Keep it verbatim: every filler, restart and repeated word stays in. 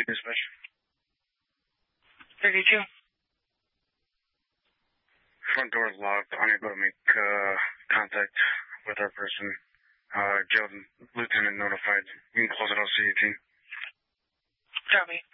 Dispatch. thirty-two. Front door is locked. Unable to make uh, contact with our person. Uh, jailed lieutenant notified. You can close it out, C eighteen. Copy.